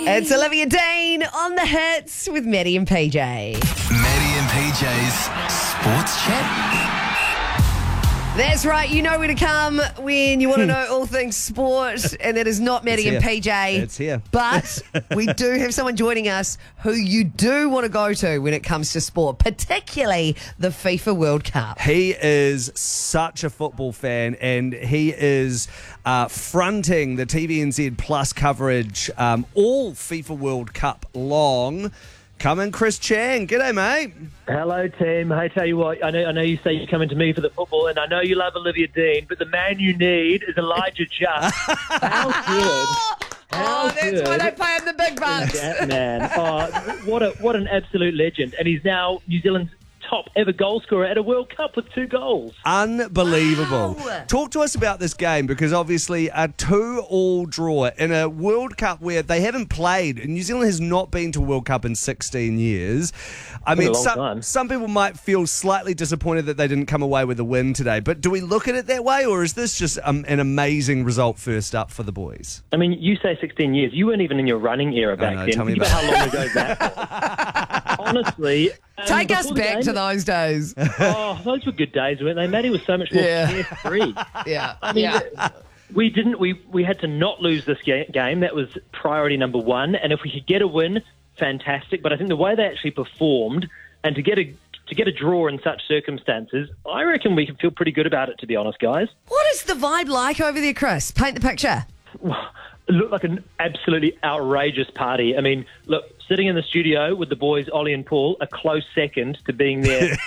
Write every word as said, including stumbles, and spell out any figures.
It's Olivia Dean on the hits with Maddie and P J. Maddie and P J's Sports Chat. That's right. You know where to come when you want to know all things sport, and that is not Maddie and P J. It's here. But we do have someone joining us who you do want to go to when it comes to sport, particularly the FIFA World Cup. He is such a football fan, and he is uh, fronting the T V N Z Plus coverage um, all FIFA World Cup long. Come in, Chris Chang. G'day, mate. Hello, team. Hey, tell you what, I know I know you say you're coming to me for the football, and I know you love Olivia Dean, but the man you need is Elijah Just. How good. How oh, that's good why they pay him the big bucks. is that man. Oh, what a what an absolute legend. And he's now New Zealand's top ever goal scorer at a World Cup with two goals. Unbelievable. Wow. Talk to us about this game, because obviously a two-all draw in a World Cup where they haven't played, and New Zealand has not been to a World Cup in sixteen years. I Been a mean, long some, time. some people might feel slightly disappointed that they didn't come away with a win today, but do we look at it that way, or is this just um, an amazing result first up for the boys? I mean, you say sixteen years. You weren't even in your running era back know, then. tell me Think about about how long ago that was. Honestly. um, Take us before the back game- to those days. Oh, those were good days, weren't they? Maddie was so much more Yeah. carefree. Yeah. I mean, yeah. we didn't. We we had to not lose this ga- game. That was priority number one. And if we could get a win, fantastic. But I think the way they actually performed, and to get a to get a draw in such circumstances, I reckon we can feel pretty good about it. To be honest, guys, What is the vibe like over there, Chris? Paint the picture. it looked like an absolutely outrageous party. I mean, look, sitting in the studio with the boys, Ollie and Paul, a close second to being there